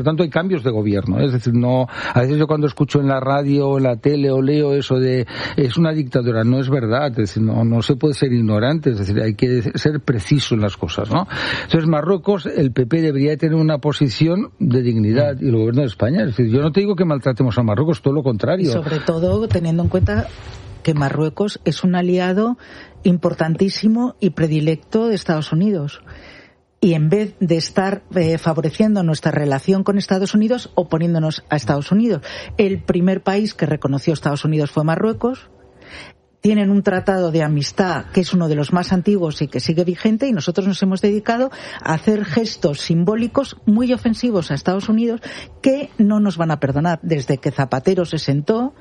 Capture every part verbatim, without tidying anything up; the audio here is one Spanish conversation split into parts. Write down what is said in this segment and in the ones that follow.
Por tanto, hay cambios de gobierno. Es decir, no, a veces yo cuando escucho en la radio o en la tele o leo eso de es una dictadura, no es verdad. Es decir, no, no se puede ser ignorante. Es decir, hay que ser preciso en las cosas, ¿no? Entonces, Marruecos, el P P debería tener una posición de dignidad y el gobierno de España. Es decir, yo no te digo que maltratemos a Marruecos, todo lo contrario. Y sobre todo teniendo en cuenta que Marruecos es un aliado importantísimo y predilecto de Estados Unidos. Y en vez de estar eh, favoreciendo nuestra relación con Estados Unidos, oponiéndonos a Estados Unidos. El primer país que reconoció a Estados Unidos fue Marruecos. Tienen un tratado de amistad que es uno de los más antiguos y que sigue vigente, y nosotros nos hemos dedicado a hacer gestos simbólicos muy ofensivos a Estados Unidos que no nos van a perdonar, desde que Zapatero se sentó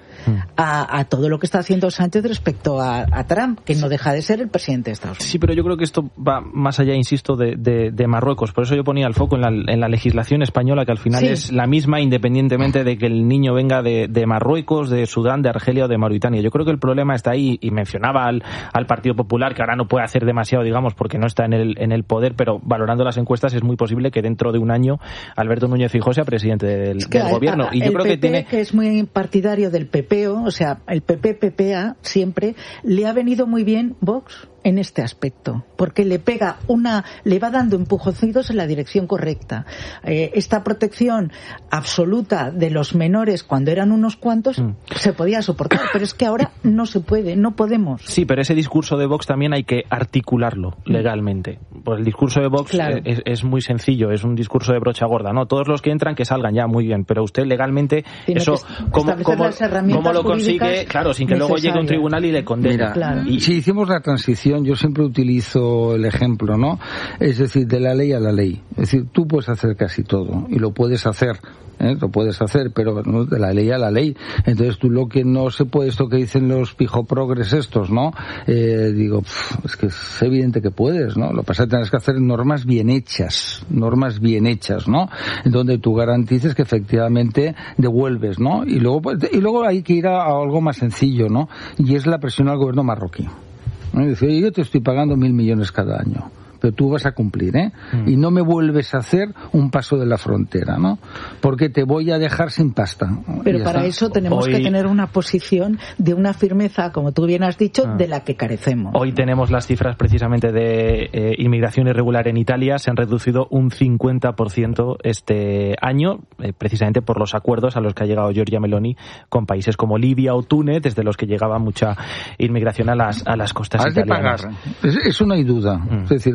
a, a todo lo que está haciendo Sánchez respecto a, a Trump, que no deja de ser el presidente de Estados Unidos. Sí, pero yo creo que esto va más allá, insisto, de, de, de Marruecos. Por eso yo ponía el foco en la, en la legislación española, que al final sí. es la misma, independientemente de que el niño venga de, de Marruecos, de Sudán, de Argelia o de Mauritania. Yo creo que el problema está ahí. Y mencionaba al, al Partido Popular, que ahora no puede hacer demasiado, digamos, porque no está en el, en el poder, pero valorando las encuestas es muy posible que dentro de un año Alberto Núñez Feijóo sea presidente del, es que del a, gobierno. A, y yo el creo P P, que tiene... que es muy partidario del pepeo, o sea, el P P P P A siempre le ha venido muy bien Vox en este aspecto, porque le pega una, le va dando empujoncitos en la dirección correcta. Eh, esta protección absoluta de los menores cuando eran unos cuantos mm. se podía soportar, pero es que ahora no se puede, no podemos. Sí, pero ese discurso de Vox también hay que articularlo legalmente. Pues el discurso de Vox claro. es, es muy sencillo, es un discurso de brocha gorda, ¿no? Todos los que entran que salgan ya, muy bien, pero usted legalmente Tiene eso, ¿cómo, cómo, ¿cómo lo consigue? Claro, sin que luego llegue a un tribunal y le condene. Mira, claro. y si hicimos la transición, yo siempre utilizo el ejemplo, ¿no? Es decir, de la ley a la ley. Es decir, tú puedes hacer casi todo y lo puedes hacer. ¿Eh? Lo puedes hacer, pero no de la ley a la ley. Entonces tú lo que no se puede, esto que dicen los pijoprogres estos, ¿no? Eh, digo, pff, es que es evidente que puedes, ¿no? Lo que pasa es que tienes que hacer normas bien hechas, normas bien hechas, ¿no? En donde tú garantices que efectivamente devuelves, ¿no? Y luego, y luego hay que ir a, a algo más sencillo, ¿no? Y es la presión al gobierno marroquí. ¿No? Y dice, yo te estoy pagando mil millones cada año, pero tú vas a cumplir, ¿eh? Mm. Y no me vuelves a hacer un paso de la frontera, ¿no? Porque te voy a dejar sin pasta. Pero para está. eso tenemos Hoy... que tener una posición de una firmeza, como tú bien has dicho, ah. de la que carecemos. Hoy tenemos las cifras precisamente de eh, inmigración irregular en Italia. Se han reducido un cincuenta por ciento este año, eh, precisamente por los acuerdos a los que ha llegado Giorgia Meloni con países como Libia o Túnez, desde los que llegaba mucha inmigración a las, a las costas Has italianas. De pagar. Eso no hay duda. Mm. Es decir,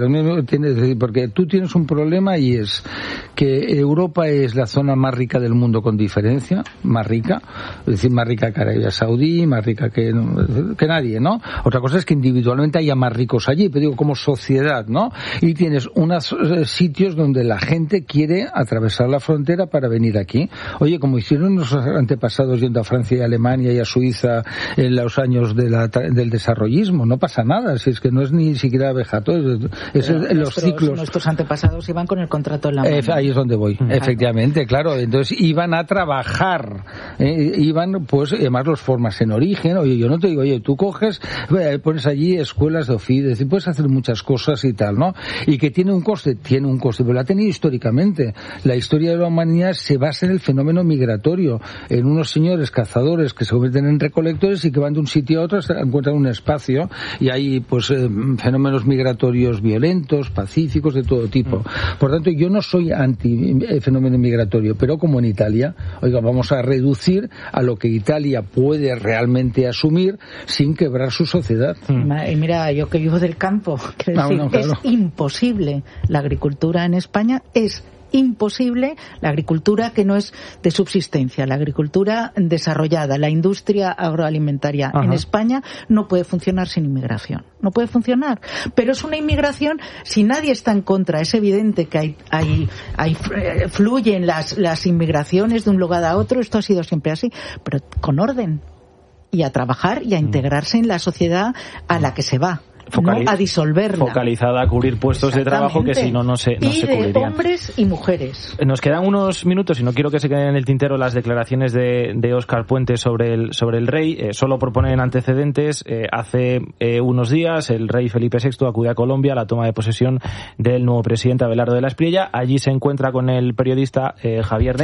porque tú tienes un problema y es que Europa es la zona más rica del mundo con diferencia, más rica, es decir, más rica que Arabia Saudí, más rica que, que nadie, ¿no? Otra cosa es que individualmente haya más ricos allí, pero digo, como sociedad, ¿no? Y tienes unos sitios donde la gente quiere atravesar la frontera para venir aquí. Oye, como hicieron nuestros antepasados yendo a Francia y a Alemania y a Suiza en los años de la, del desarrollismo, no pasa nada, si es que no es ni siquiera vejatorio, es Pero los nuestros, ciclos. Nuestros antepasados iban con el contrato en la mano. Eh, ahí es donde voy, efectivamente, claro. Entonces iban a trabajar, eh, iban, pues, además los formas en origen. Oye, yo no te digo, oye, tú coges, eh, pones allí escuelas de oficio, es decir, puedes hacer muchas cosas y tal, ¿no? Y que tiene un coste, tiene un coste, pero lo ha tenido históricamente. La historia de la humanidad se basa en el fenómeno migratorio, en unos señores cazadores que se convierten en recolectores y que van de un sitio a otro, encuentran un espacio y hay, pues, eh, fenómenos migratorios violentos, pacíficos, de todo tipo. Por tanto, yo no soy anti fenómeno migratorio, pero como en Italia, oiga, vamos a reducir a lo que Italia puede realmente asumir sin quebrar su sociedad. Y mira, yo que vivo del campo, quiero decir, no, no, claro. es imposible. La agricultura en España es imposible, la agricultura que no es de subsistencia, la agricultura desarrollada, la industria agroalimentaria Ajá. en España no puede funcionar sin inmigración, no puede funcionar, pero es una inmigración, si nadie está en contra, es evidente que hay, hay, hay fluyen las, las inmigraciones de un lugar a otro, esto ha sido siempre así, pero con orden y a trabajar y a integrarse en la sociedad a la que se va. no a disolverla. Focalizada a cubrir puestos de trabajo que si no, no se, no y se de cubrirían. Hombres y mujeres. Nos quedan unos minutos y no quiero que se queden en el tintero las declaraciones de, de Óscar Puente sobre el, sobre el rey. Eh, solo por poner en antecedentes, eh, hace eh, unos días el rey Felipe sexto acude a Colombia a la toma de posesión del nuevo presidente Abelardo de la Espriella. Allí se encuentra con el periodista eh, Javier